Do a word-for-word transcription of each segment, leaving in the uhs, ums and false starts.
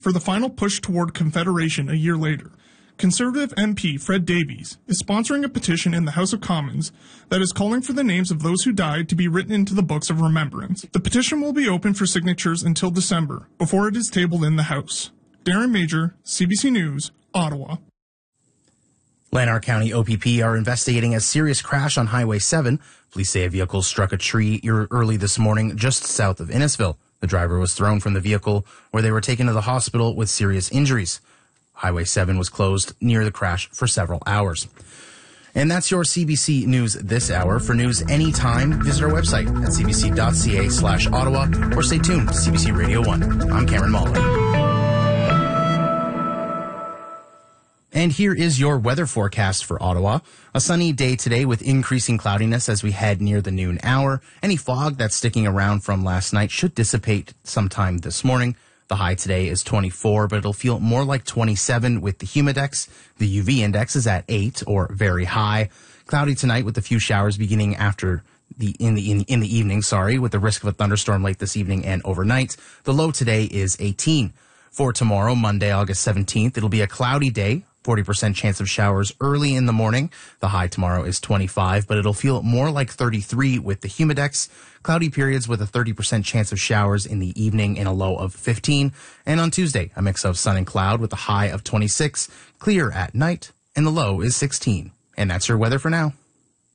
for the final push toward Confederation a year later. Conservative M P Fred Davies is sponsoring a petition in the House of Commons that is calling for the names of those who died to be written into the books of remembrance. The petition will be open for signatures until December, before it is tabled in the House. Darren Major, C B C News, Ottawa. Lanark County O P P are investigating a serious crash on Highway seven. Police say a vehicle struck a tree early this morning just south of Innisfil. The driver was thrown from the vehicle, where they were taken to the hospital with serious injuries. Highway seven was closed near the crash for several hours. And that's your C B C News this hour. For news anytime, visit our website at cbc.ca slash Ottawa or stay tuned to C B C Radio one. I'm Cameron Mahler. And here is your weather forecast for Ottawa. A sunny day today with increasing cloudiness as we head near the noon hour. Any fog that's sticking around from last night should dissipate sometime this morning. The high today is twenty-four, but it'll feel more like twenty-seven with the humidex. The U V index is at eight or very high. Cloudy tonight with a few showers beginning after the in the in, in the evening, sorry, with the risk of a thunderstorm late this evening and overnight. The low today is eighteen. For tomorrow, Monday, August seventeenth, it'll be a cloudy day. forty percent chance of showers early in the morning. The high tomorrow is twenty-five, but it'll feel more like thirty-three with the humidex. Cloudy periods with a thirty percent chance of showers in the evening and a low of fifteen. And on Tuesday, a mix of sun and cloud with a high of twenty-six, clear at night, and the low is sixteen. And that's your weather for now.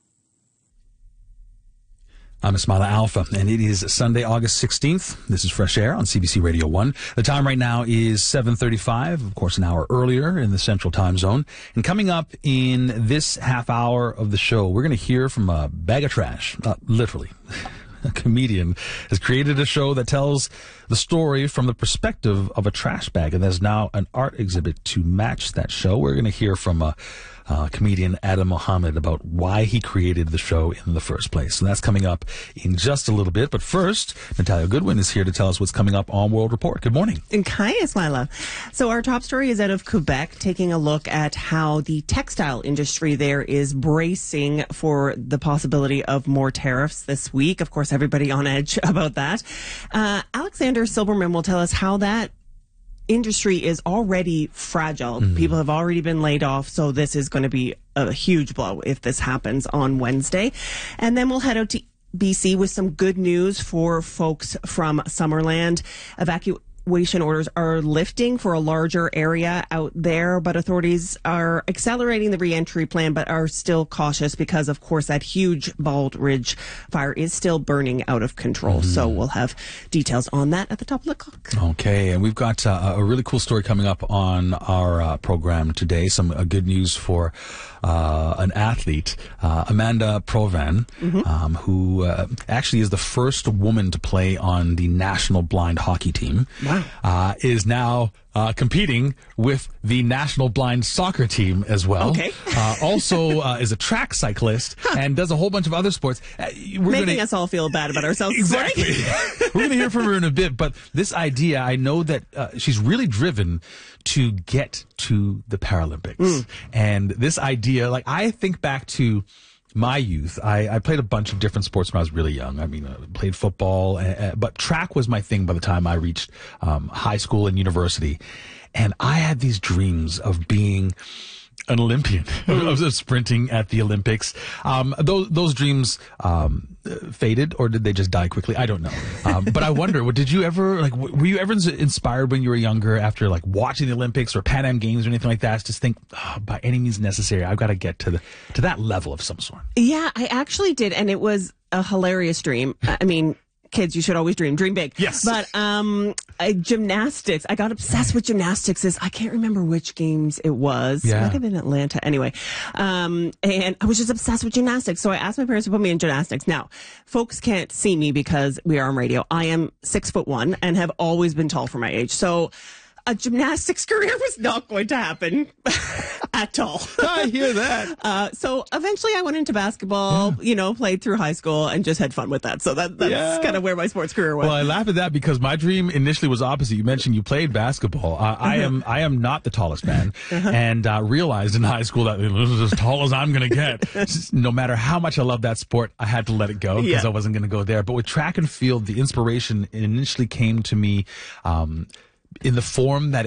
I'm Ismaila Alpha, and it is Sunday, August sixteenth. This is Fresh Air on C B C Radio one. The time right now is seven thirty-five, of course, an hour earlier in the Central Time Zone. And coming up in this half hour of the show, we're going to hear from a bag of trash, uh, literally. A comedian has created a show that tells the story from the perspective of a trash bag, and there's now an art exhibit to match that show. We're going to hear from a Uh, comedian Adam Mohammed about why he created the show in the first place. So that's coming up in just a little bit. But first, Natalia Goodwin is here to tell us what's coming up on World Report. Good morning. Hi, Ismaila. So our top story is out of Quebec, taking a look at how the textile industry there is bracing for the possibility of more tariffs this week. Of course, everybody on edge about that. Uh, Alexander Silberman will tell us how that industry is already fragile. Mm-hmm. People have already been laid off, so this is going to be a huge blow if this happens on Wednesday. And then we'll head out to B C with some good news for folks from Summerland. Evacuation orders are lifting for a larger area out there, but authorities are accelerating the re-entry plan, but are still cautious because, of course, that huge Bald Ridge fire is still burning out of control. Mm-hmm. So we'll have details on that at the top of the clock. Okay, and we've got uh, a really cool story coming up on our uh, program today. Some uh, good news for uh, an athlete, uh, Amanda Provan, mm-hmm. um, who uh, actually is the first woman to play on the national blind hockey team. Wow. Uh, is now uh, competing with the national blind soccer team as well. Okay. uh, also uh, is a track cyclist huh. and does a whole bunch of other sports. Uh, we're Making gonna, us all feel bad about ourselves. Exactly. We're going to hear from her in a bit. But this idea, I know that uh, she's really driven to get to the Paralympics. Mm. And this idea, like I think back to my youth. I, I played a bunch of different sports when I was really young. I mean, I played football, uh, but track was my thing by the time I reached um, high school and university. And I had these dreams of being an Olympian, of, of sprinting at the Olympics. Um, those those dreams um, faded, or did they just die quickly? I don't know. Um, but I wonder, did you ever like? Were you ever inspired when you were younger after like watching the Olympics or Pan Am Games or anything like that? Just think, oh, by any means necessary, I've got to get to the to that level of some sort. Yeah, I actually did, and it was a hilarious dream. I mean. Kids, you should always dream. Dream big. Yes. But um, I, gymnastics. I got obsessed with gymnastics. This, I can't remember which games it was. Yeah. It might have been Atlanta. Anyway. Um, and I was just obsessed with gymnastics. So I asked my parents to put me in gymnastics. Now, folks can't see me because we are on radio. I am six foot one and have always been tall for my age. So a gymnastics career was not going to happen at all. I hear that. Uh, so eventually I went into basketball, yeah. you know, played through high school and just had fun with that. So that, that's yeah. kind of where my sports career went. Well, I laugh at that because my dream initially was opposite. You mentioned you played basketball. Uh, uh-huh. I am I am not the tallest man uh-huh. and uh, realized in high school that this is as tall as I'm going to get. No matter how much I love that sport, I had to let it go because yeah. I wasn't going to go there. But with track and field, the inspiration initially came to me um, in the form that